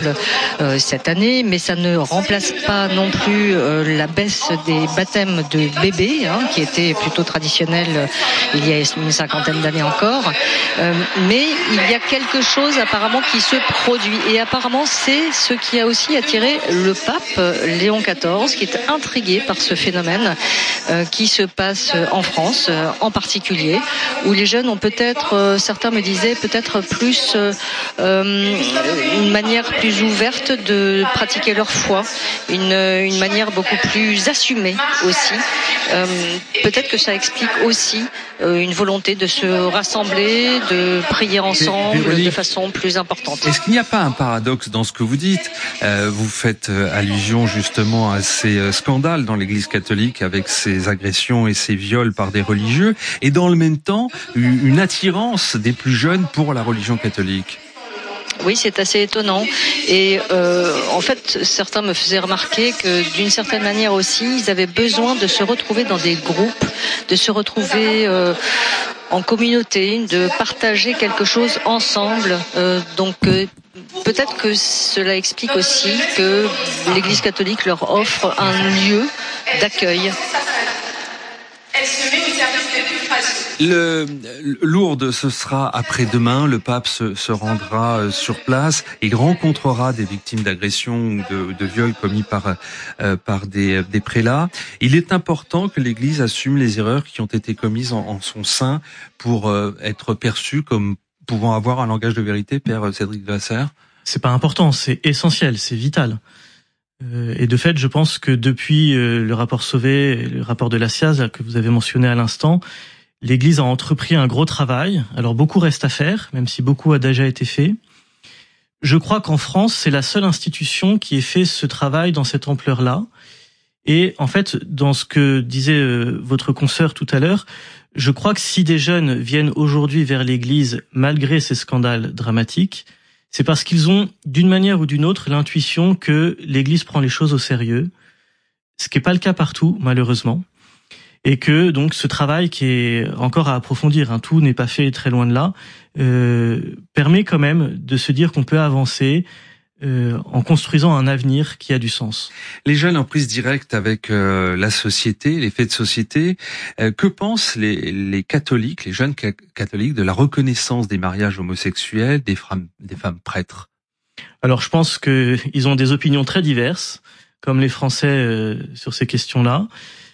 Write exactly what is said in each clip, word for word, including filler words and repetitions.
pape euh, cette année, mais ça ne remplace pas non plus euh, la baisse des baptêmes de bébés, hein, qui était plutôt traditionnelle euh, il y a une cinquantaine d'années encore. Euh, mais il y a quelque chose apparemment qui se produit, et apparemment c'est ce qui a aussi attiré le pape Léon quatorze, qui est intrigué par ce phénomène euh, qui se passe en France euh, en particulier, où les jeunes ont peut-être, euh, certains me disaient, peut-être plus euh, euh, une manière plus ouverte de pratiquer leur foi, une, une manière beaucoup plus assumée aussi. Euh, peut-être que ça explique aussi euh, une volonté de se rassembler, de prier ensemble Véronique, de façon plus importante. Est-ce qu'il n'y a pas un paradoxe dans ce que vous dites ? euh, Vous faites allusion justement à ces scandales dans l'Église catholique avec ces agressions et ces viols par des religieux, et dans le même temps une attirance des plus jeunes pour la religion catholique. Oui, c'est assez étonnant. Et euh, en fait, certains me faisaient remarquer que d'une certaine manière aussi, ils avaient besoin de se retrouver dans des groupes, de se retrouver euh, en communauté, de partager quelque chose ensemble. Euh, donc euh, peut-être que cela explique aussi que l'Église catholique leur offre un lieu d'accueil. Elle se met au service des plus fragiles. Le Lourdes, ce sera après-demain. Le pape se, se rendra sur place. Il rencontrera des victimes d'agressions ou de, de viols commis par euh, par des, des prélats. Il est important que l'Église assume les erreurs qui ont été commises en, en son sein pour euh, être perçue comme pouvant avoir un langage de vérité, Père Cédric Vasseur. C'est pas important, c'est essentiel, c'est vital. Et de fait, je pense que depuis le rapport Sauvé, le rapport de la C I A Z que vous avez mentionné à l'instant, l'Église a entrepris un gros travail. Alors beaucoup reste à faire, même si beaucoup a déjà été fait. Je crois qu'en France, c'est la seule institution qui ait fait ce travail dans cette ampleur-là. Et en fait, dans ce que disait votre consoeur tout à l'heure, je crois que si des jeunes viennent aujourd'hui vers l'Église malgré ces scandales dramatiques, c'est parce qu'ils ont, d'une manière ou d'une autre, l'intuition que l'Église prend les choses au sérieux, ce qui n'est pas le cas partout, malheureusement, et que donc ce travail qui est encore à approfondir, hein, tout n'est pas fait très loin de là, euh, permet quand même de se dire qu'on peut avancer euh, en construisant un avenir qui a du sens. Les jeunes en prise directe avec euh, la société, les faits de société, euh, que pensent les, les catholiques, les jeunes ca- catholiques de la reconnaissance des mariages homosexuels, des femmes, des femmes prêtres ? Alors je pense qu'ils ont des opinions très diverses, comme les Français euh, sur ces questions-là.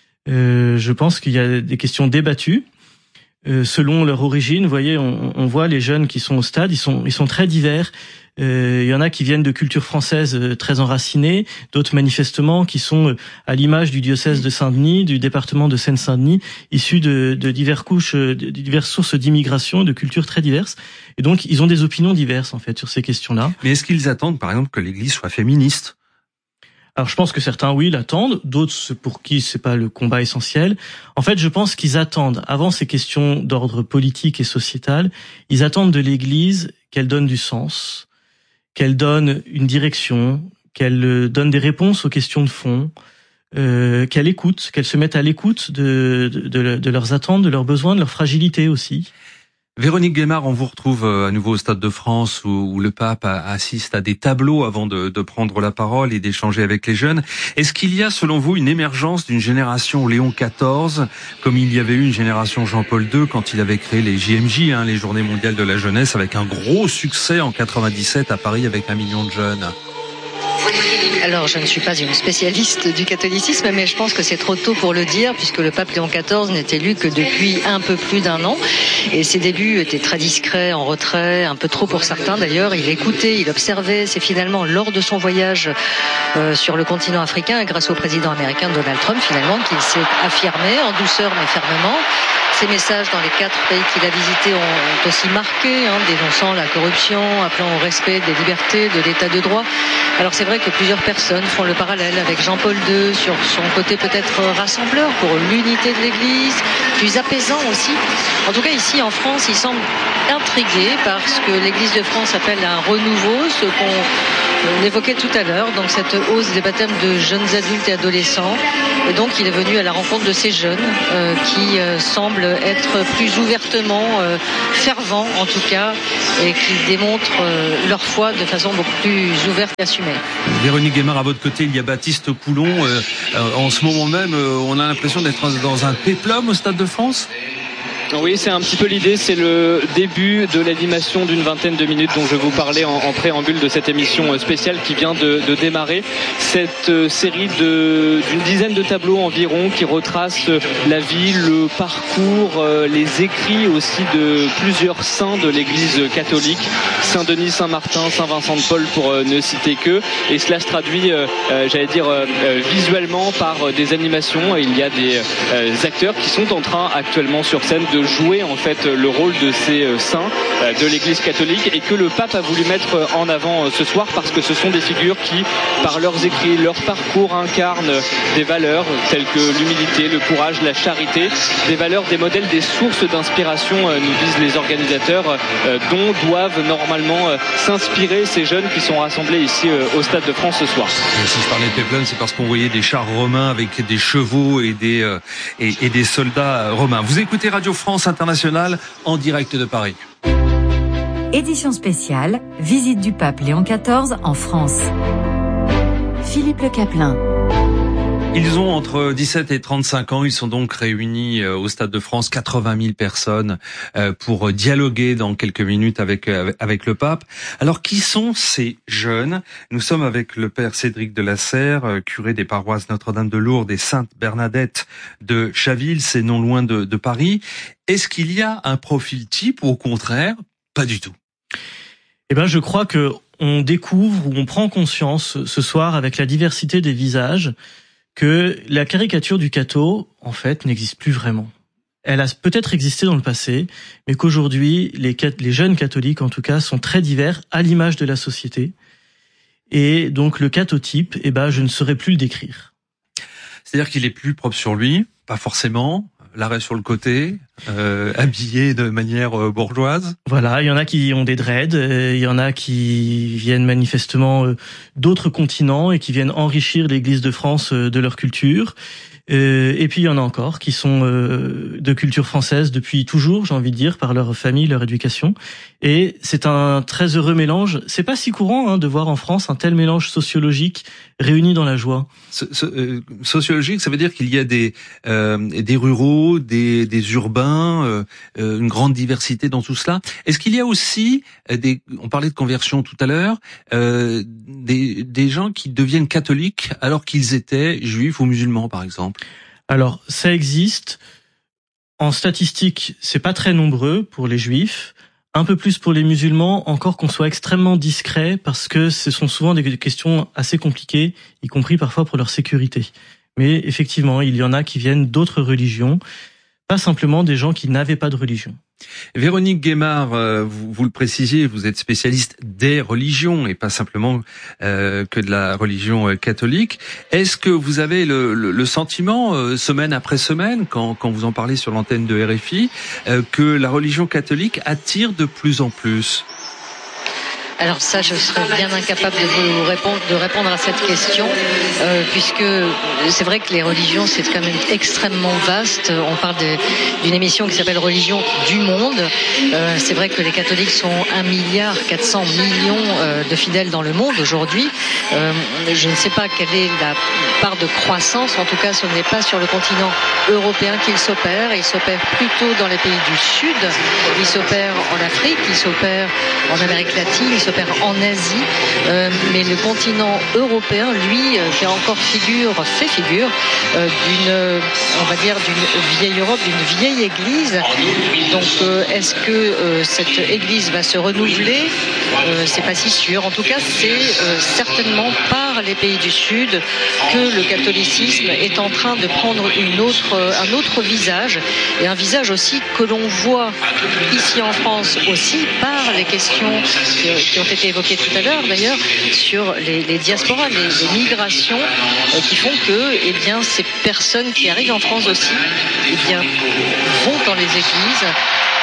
Euh, je pense qu'il y a des questions débattues. Euh, selon leur origine, vous voyez, on, on voit les jeunes qui sont au stade, ils sont, ils sont très divers. Euh, il y en a qui viennent de culture française euh, très enracinée, d'autres manifestement qui sont euh, à l'image du diocèse de Saint-Denis, du département de Seine-Saint-Denis, issus de, de diverses couches, euh, de diverses sources d'immigration, de cultures très diverses. Et donc, ils ont des opinions diverses en fait sur ces questions-là. Mais est-ce qu'ils attendent, par exemple, que l'Église soit féministe ? Alors je pense que certains oui l'attendent, d'autres pour qui c'est pas le combat essentiel. En fait, je pense qu'ils attendent, avant ces questions d'ordre politique et sociétal, ils attendent de l'Église qu'elle donne du sens, qu'elle donne une direction, qu'elle donne des réponses aux questions de fond, euh, qu'elle écoute, qu'elle se mette à l'écoute de, de, de, de leurs attentes, de leurs besoins, de leur fragilité aussi. Véronique Guémard, on vous retrouve à nouveau au Stade de France où, où le pape assiste à des tableaux avant de, de prendre la parole et d'échanger avec les jeunes. Est-ce qu'il y a, selon vous, une émergence d'une génération Léon quatorze, comme il y avait eu une génération Jean-Paul deux quand il avait créé les J M J, hein, les Journées mondiales de la jeunesse, avec un gros succès en quatre-vingt-dix-sept à Paris avec un million de jeunes? Alors, je ne suis pas une spécialiste du catholicisme, mais je pense que c'est trop tôt pour le dire, puisque le pape Léon quatorze n'est élu que depuis un peu plus d'un an. Et ses débuts étaient très discrets, en retrait, un peu trop pour certains d'ailleurs. Il écoutait, il observait. C'est finalement lors de son voyage euh, sur le continent africain, grâce au président américain Donald Trump, finalement, qu'il s'est affirmé, en douceur mais fermement. Ses messages dans les quatre pays qu'il a visités ont, ont aussi marqué, hein, dénonçant la corruption, appelant au respect des libertés, de l'état de droit. Alors c'est vrai que plusieurs personnes font le parallèle avec Jean-Paul deux sur son côté peut-être rassembleur pour l'unité de l'Église, plus apaisant aussi. En tout cas ici en France, il semble intrigué par ce que l'Église de France appelle un renouveau, ce qu'on On l'évoquait tout à l'heure, donc cette hausse des baptêmes de jeunes adultes et adolescents. Et donc il est venu à la rencontre de ces jeunes euh, qui euh, semblent être plus ouvertement euh, fervents en tout cas, et qui démontrent euh, leur foi de façon beaucoup plus ouverte et assumée. Véronique Guémard, à votre côté, il y a Baptiste Coulon. Euh, euh, en ce moment même, euh, on a l'impression d'être dans un péplum au Stade de France. Oui, c'est un petit peu l'idée, c'est le début de l'animation d'une vingtaine de minutes dont je vous parlais en, en préambule de cette émission spéciale qui vient de, de démarrer. Cette euh, série de, d'une dizaine de tableaux environ qui retracent la vie, le parcours, euh, les écrits aussi de plusieurs saints de l'église catholique, Saint-Denis, Saint-Martin, Saint-Vincent-de-Paul pour euh, ne citer que. Et cela se traduit, euh, euh, j'allais dire, euh, visuellement par euh, des animations. Et il y a des euh, acteurs qui sont en train actuellement sur scène de jouer en fait le rôle de ces saints de l'église catholique, et que le pape a voulu mettre en avant ce soir parce que ce sont des figures qui, par leurs écrits, leur parcours, incarnent des valeurs telles que l'humilité, le courage, la charité, des valeurs, des modèles, des sources d'inspiration, nous disent les organisateurs, dont doivent normalement s'inspirer ces jeunes qui sont rassemblés ici au Stade de France ce soir. Et si je parlais de péplum, c'est parce qu'on voyait des chars romains avec des chevaux et des, euh, et, et des soldats romains. Vous écoutez Radio France Internationale en direct de Paris. Édition spéciale, visite du pape Léon quatorze en France. Philippe Le Caplin. Ils ont entre dix-sept et trente-cinq ans, ils sont donc réunis au Stade de France, quatre-vingt mille personnes pour dialoguer dans quelques minutes avec avec le pape. Alors qui sont ces jeunes ? Nous sommes avec le père Cédric de la Serre, curé des paroisses Notre-Dame de Lourdes et Sainte-Bernadette de Chaville, c'est non loin de, de Paris. Est-ce qu'il y a un profil type ou au contraire, pas du tout ? Eh ben, je crois que on découvre ou on prend conscience ce soir avec la diversité des visages que la caricature du catho, en fait, n'existe plus vraiment. Elle a peut-être existé dans le passé, mais qu'aujourd'hui, les, les jeunes catholiques, en tout cas, sont très divers à l'image de la société. Et donc, le cathotype, eh ben, je ne saurais plus le décrire. C'est-à-dire qu'il est plus propre sur lui, pas forcément, l'arrêt sur le côté, euh, habillé de manière euh, bourgeoise. Voilà, il y en a qui ont des dreads, euh, il y en a qui viennent manifestement euh, d'autres continents et qui viennent enrichir l'Église de France euh, de leur culture. Euh, et puis il y en a encore qui sont euh, de culture française depuis toujours, j'ai envie de dire, par leur famille, leur éducation. Et c'est un très heureux mélange. C'est pas si courant hein, de voir en France un tel mélange sociologique réuni dans la joie. So, so, euh, sociologique, ça veut dire qu'il y a des euh, des ruraux, des des urbains, euh, une grande diversité dans tout cela. Est-ce qu'il y a aussi des, on parlait de conversion tout à l'heure, euh, des des gens qui deviennent catholiques alors qu'ils étaient juifs ou musulmans, par exemple? Alors, ça existe. En statistique, c'est pas très nombreux pour les juifs. Un peu plus pour les musulmans, encore qu'on soit extrêmement discret, parce que ce sont souvent des questions assez compliquées, y compris parfois pour leur sécurité. Mais effectivement, il y en a qui viennent d'autres religions, pas simplement des gens qui n'avaient pas de religion. Véronique Guémard, vous, vous le précisiez, vous êtes spécialiste des religions et pas simplement euh, que de la religion catholique. Est-ce que vous avez le, le, le sentiment, euh, semaine après semaine, quand, quand vous en parlez sur l'antenne de R F I, euh, que la religion catholique attire de plus en plus ? Alors ça, je serais bien incapable de vous répondre, de répondre à cette question, euh, puisque c'est vrai que les religions, c'est quand même extrêmement vaste. On parle de, d'une émission qui s'appelle Religion du monde. Euh, c'est vrai que les catholiques sont un milliard quatre cents millions euh, de fidèles dans le monde aujourd'hui. Euh, je ne sais pas quelle est la part de croissance. En tout cas, ce n'est pas sur le continent européen qu'il s'opère. Il s'opère plutôt dans les pays du Sud. Il s'opère en Afrique, il s'opère en Amérique latine, il s'opère en Asie, euh, mais le continent européen, lui, euh, fait encore figure, fait figure euh, d'une, on va dire, d'une vieille Europe, d'une vieille Église. Donc, euh, est-ce que euh, cette Église va se renouveler ? euh, C'est pas si sûr. En tout cas, c'est euh, certainement par les pays du Sud que le catholicisme est en train de prendre une autre, un autre visage, et un visage aussi que l'on voit ici en France aussi par les questions qui, qui ont été évoquées tout à l'heure d'ailleurs sur les, les diasporas, les, les migrations euh, qui font que eh bien, ces personnes qui arrivent en France aussi eh bien, vont dans les églises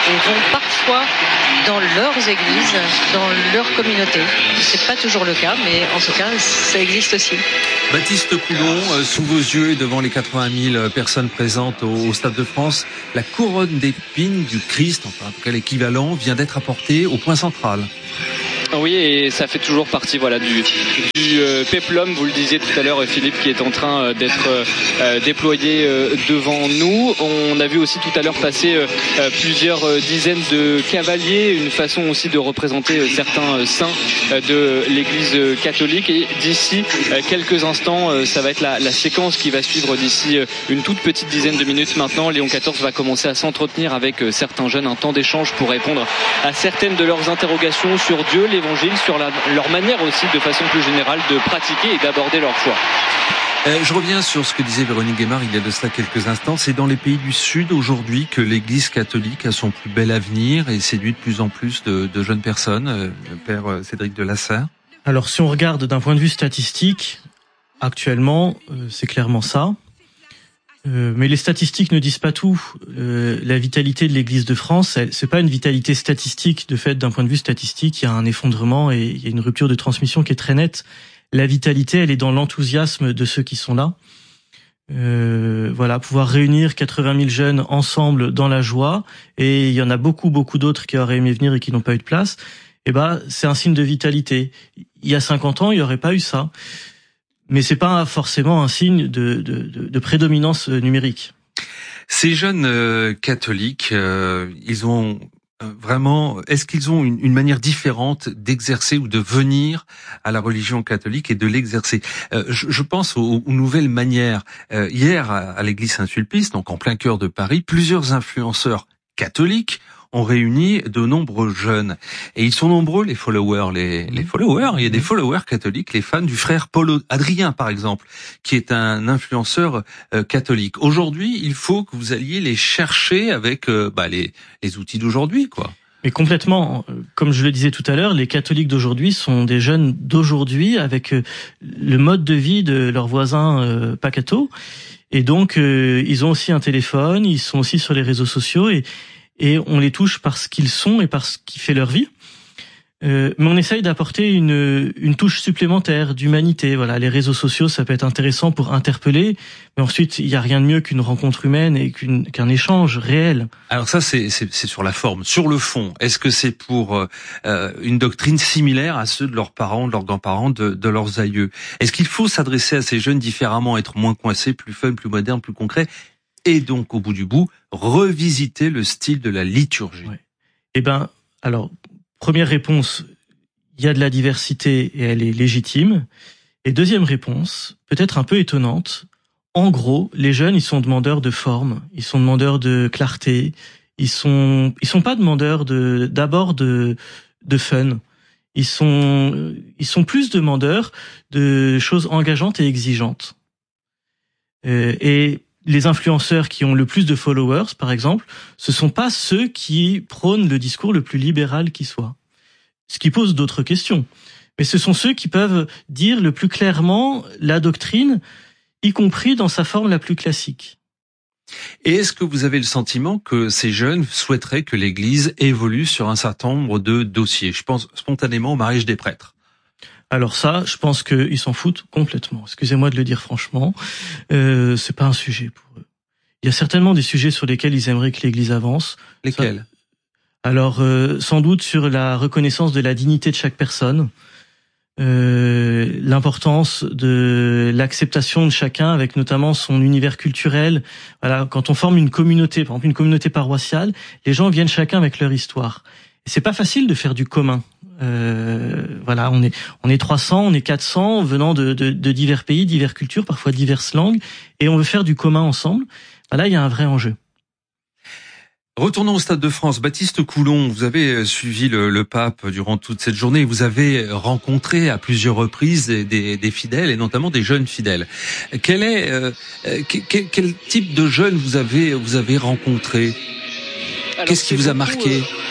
et vont parfois dans leurs églises, dans leur communauté. C'est pas toujours le cas, mais en tout cas, ça existe aussi. Baptiste Coulon, euh, sous vos yeux et devant les quatre-vingt mille personnes présentes au, au Stade de France, la couronne d'épines du Christ, enfin en tout cas l'équivalent, vient d'être apportée au point central. Oui, et ça fait toujours partie voilà du, du euh, péplum, vous le disiez tout à l'heure Philippe, qui est en train euh, d'être euh, déployé euh, devant nous. On a vu aussi tout à l'heure passer euh, plusieurs euh, dizaines de cavaliers, une façon aussi de représenter euh, certains euh, saints euh, de l'Église euh, catholique. Et d'ici euh, quelques instants, euh, ça va être la, la séquence qui va suivre d'ici euh, une toute petite dizaine de minutes maintenant. Léon quatorze va commencer à s'entretenir avec euh, certains jeunes, un temps d'échange pour répondre à certaines de leurs interrogations sur Dieu, l'évangile, sur la, leur manière aussi de façon plus générale de pratiquer et d'aborder leur foi. Euh, je reviens sur ce que disait Véronique Guémard il y a de cela quelques instants. C'est dans les pays du Sud aujourd'hui que l'Église catholique a son plus bel avenir et séduit de plus en plus de, de jeunes personnes. Euh, le père Cédric de Lasserre. Alors si on regarde d'un point de vue statistique, actuellement euh, c'est clairement ça. Euh, mais les statistiques ne disent pas tout. Euh, la vitalité de l'Église de France, elle, c'est pas une vitalité statistique. De fait, d'un point de vue statistique, il y a un effondrement et il y a une rupture de transmission qui est très nette. La vitalité, elle est dans l'enthousiasme de ceux qui sont là. Euh, voilà, pouvoir réunir quatre-vingt mille jeunes ensemble dans la joie, et il y en a beaucoup, beaucoup d'autres qui auraient aimé venir et qui n'ont pas eu de place. Eh ben, c'est un signe de vitalité. Il y a cinquante ans, il n'y aurait pas eu ça. Mais c'est pas forcément un signe de, de, de, de prédominance numérique. Ces jeunes euh, catholiques, euh, ils ont euh, vraiment, est-ce qu'ils ont une, une manière différente d'exercer ou de venir à la religion catholique et de l'exercer? euh, je, je pense aux, aux nouvelles manières. Euh, hier, à, à l'église Saint-Sulpice, donc en plein cœur de Paris, plusieurs influenceurs catholiques ont réuni de nombreux jeunes. Et ils sont nombreux, les followers, les, les followers. Il y a des followers catholiques, les fans du frère Paul Adrien, par exemple, qui est un influenceur euh, catholique. Aujourd'hui, il faut que vous alliez les chercher avec euh, bah, les, les outils d'aujourd'hui, quoi. Mais complètement. Comme je le disais tout à l'heure, les catholiques d'aujourd'hui sont des jeunes d'aujourd'hui avec le mode de vie de leurs voisins euh, pas cathos. Et donc, euh, ils ont aussi un téléphone, ils sont aussi sur les réseaux sociaux et et on les touche parce qu'ils sont et parce qu'ils font leur vie. Euh, mais on essaye d'apporter une, une touche supplémentaire d'humanité. Voilà, les réseaux sociaux, ça peut être intéressant pour interpeller, mais ensuite, il n'y a rien de mieux qu'une rencontre humaine et qu'une, qu'un échange réel. Alors ça, c'est, c'est, c'est sur la forme. Sur le fond, est-ce que c'est pour euh, une doctrine similaire à ceux de leurs parents, de leurs grands-parents, de, de leurs aïeux? Est-ce qu'il faut s'adresser à ces jeunes différemment, être moins coincé, plus fun, plus moderne, plus concret, et donc, au bout du bout, revisiter le style de la liturgie? Ouais. Eh ben, alors, première réponse, il y a de la diversité et elle est légitime. Et deuxième réponse, peut-être un peu étonnante, en gros, les jeunes, ils sont demandeurs de forme, ils sont demandeurs de clarté, ils sont, ils sont pas demandeurs de, d'abord de, de fun. Ils sont, ils sont plus demandeurs de choses engageantes et exigeantes. Euh, et les influenceurs qui ont le plus de followers, par exemple, ce sont pas ceux qui prônent le discours le plus libéral qui soit. Ce qui pose d'autres questions. Mais ce sont ceux qui peuvent dire le plus clairement la doctrine, y compris dans sa forme la plus classique. Et est-ce que vous avez le sentiment que ces jeunes souhaiteraient que l'Église évolue sur un certain nombre de dossiers? Je pense spontanément au mariage des prêtres. Alors ça, je pense qu'ils s'en foutent complètement. Excusez-moi de le dire franchement, euh, c'est pas un sujet pour eux. Il y a certainement des sujets sur lesquels ils aimeraient que l'Église avance. Lesquels? Ça, alors, euh, sans doute sur la reconnaissance de la dignité de chaque personne, euh, l'importance de l'acceptation de chacun, avec notamment son univers culturel. Voilà, quand on forme une communauté, par exemple une communauté paroissiale, les gens viennent chacun avec leur histoire. Et c'est pas facile de faire du commun. Euh, voilà, on est on est trois cents, on est quatre cents, venant de, de, de divers pays, diverses cultures, parfois diverses langues, et on veut faire du commun ensemble. Voilà, il y a un vrai enjeu. Retournons au Stade de France. Baptiste Coulon, vous avez suivi le, le pape durant toute cette journée. Vous avez rencontré à plusieurs reprises des, des, des fidèles et notamment des jeunes fidèles. Quel est euh, quel, quel type de jeunes vous avez vous avez rencontré? Alors, Qu'est-ce qui vous a marqué? euh...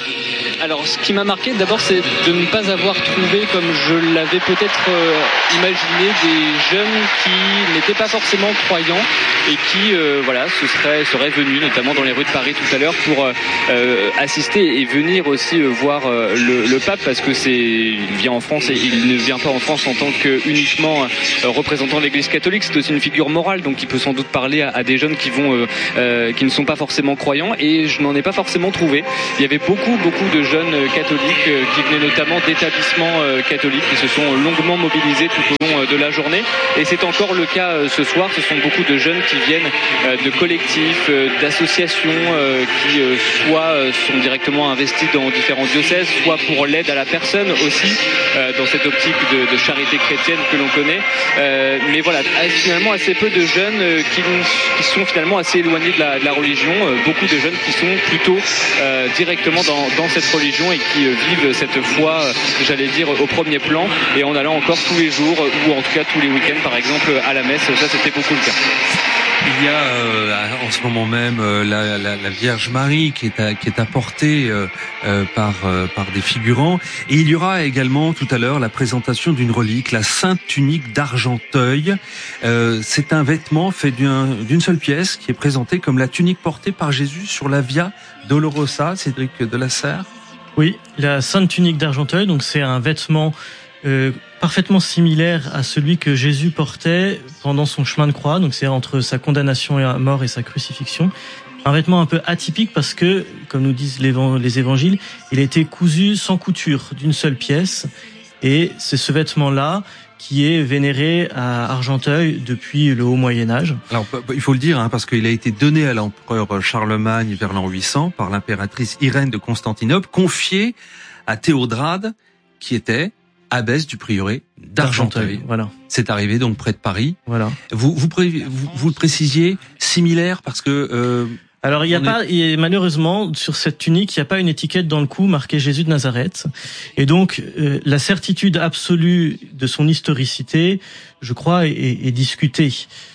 Alors, ce qui m'a marqué, d'abord, c'est de ne pas avoir trouvé, comme je l'avais peut-être euh, imaginé, des jeunes qui n'étaient pas forcément croyants et qui, euh, voilà, se seraient, seraient venus, notamment dans les rues de Paris tout à l'heure, pour euh, assister et venir aussi euh, voir euh, le, le pape, parce que c'est, il vient en France et il ne vient pas en France en tant que uniquement euh, représentant l'Église catholique. C'est aussi une figure morale, donc il peut sans doute parler à, à des jeunes qui vont, euh, euh, qui ne sont pas forcément croyants. Et je n'en ai pas forcément trouvé. Il y avait beaucoup, beaucoup de jeunes catholiques qui venaient notamment d'établissements catholiques qui se sont longuement mobilisés tout au long de la journée. Et c'est encore le cas ce soir. Ce sont beaucoup de jeunes qui viennent de collectifs, d'associations qui soit sont directement investis dans différents diocèses, soit pour l'aide à la personne aussi, dans cette optique de, de charité chrétienne que l'on connaît. Mais voilà, finalement assez peu de jeunes qui, qui sont finalement assez éloignés de la, de la religion. Beaucoup de jeunes qui sont plutôt euh, directement dans, dans cette religion et qui euh, vivent cette foi, euh, j'allais dire, au premier plan, et en allant encore tous les jours, ou en tout cas tous les week-ends par exemple, à la messe. Ça, c'était beaucoup le cas. Il y a euh, en ce moment même euh, la, la, la Vierge Marie qui est, à, qui est apportée euh, euh, par, euh, par des figurants. Et il y aura également tout à l'heure la présentation d'une relique, la Sainte Tunique d'Argenteuil. Euh, c'est un vêtement fait d'un, d'une seule pièce qui est présenté comme la tunique portée par Jésus sur la Via Dolorosa. Cédric Delasserre. Oui, la Sainte Tunique d'Argenteuil, donc c'est un vêtement Euh, parfaitement similaire à celui que Jésus portait pendant son chemin de croix, donc c'est entre sa condamnation à mort et sa crucifixion. Un vêtement un peu atypique parce que, comme nous disent les évangiles, il a été cousu sans couture, d'une seule pièce, et c'est ce vêtement-là qui est vénéré à Argenteuil depuis le haut Moyen-Âge. Alors, il faut le dire, hein, parce qu'il a été donné à l'empereur Charlemagne vers l'an huit cents par l'impératrice Irène de Constantinople, confié à Théodrade, qui était abbesse du prieuré d'Argenteuil. Voilà. C'est arrivé donc près de Paris. Voilà. Vous vous, vous, vous le précisiez, similaire parce que. Euh, Alors il y a pas, est... et malheureusement sur cette tunique, il n'y a pas une étiquette dans le cou marquée Jésus de Nazareth, et donc euh, la certitude absolue de son historicité, je crois, est, est discutée.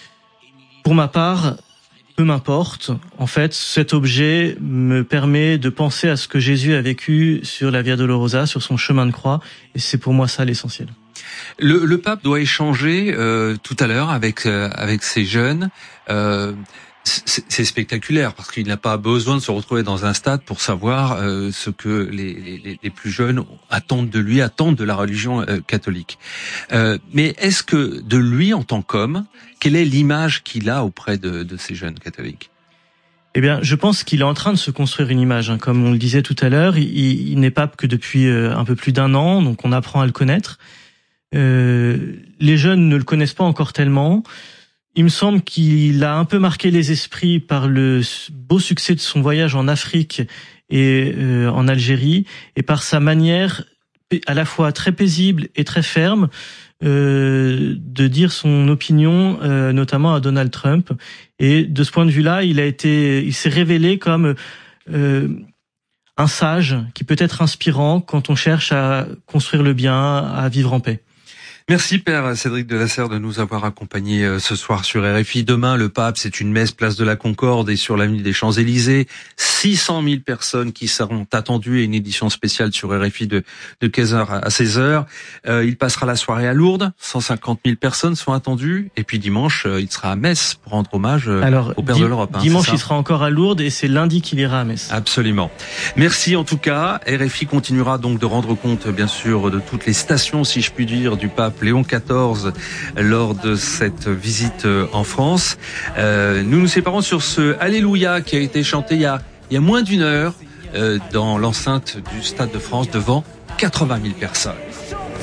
Pour ma part, peu m'importe. En fait, cet objet me permet de penser à ce que Jésus a vécu sur la Via Dolorosa, sur son chemin de croix, et c'est pour moi ça l'essentiel. Le, le pape doit échanger euh, tout à l'heure avec euh, avec ces jeunes. Euh, c'est, c'est spectaculaire parce qu'il n'a pas besoin de se retrouver dans un stade pour savoir euh, ce que les, les, les plus jeunes attendent de lui, attendent de la religion euh, catholique. Euh, mais est-ce que de lui en tant qu'homme, quelle est l'image qu'il a auprès de, de ces jeunes catholiques ? Eh bien, je pense qu'il est en train de se construire une image. Hein. Comme on le disait tout à l'heure, il, il n'est pape que depuis euh, un peu plus d'un an, donc on apprend à le connaître. Euh, les jeunes ne le connaissent pas encore tellement. Il me semble qu'il a un peu marqué les esprits par le beau succès de son voyage en Afrique et euh, en Algérie, et par sa manière à la fois très paisible et très ferme euh, de dire son opinion, euh, notamment à Donald Trump. Et de ce point de vue-là, il a été, il s'est révélé comme euh, un sage qui peut être inspirant quand on cherche à construire le bien, à vivre en paix. Merci Père Cédric Delasserre de nous avoir accompagnés ce soir sur R F I. Demain, le pape, c'est une messe place de la Concorde et sur l'avenue des Champs-Élysées. six cent mille personnes qui seront attendues et une édition spéciale sur R F I de, de quinze heures à seize heures. Euh, il passera la soirée à Lourdes. cent cinquante mille personnes sont attendues. Et puis dimanche, il sera à Metz pour rendre hommage Alors, au Père di- de l'Europe. Hein, dimanche, il sera encore à Lourdes et c'est lundi qu'il ira à Metz. Absolument. Merci en tout cas. R F I continuera donc de rendre compte, bien sûr, de toutes les stations, si je puis dire, du pape Léon quatorze lors de cette visite en France. Euh, nous nous séparons sur ce Alléluia qui a été chanté il y a, il y a moins d'une heure euh, dans l'enceinte du Stade de France devant quatre-vingt mille personnes.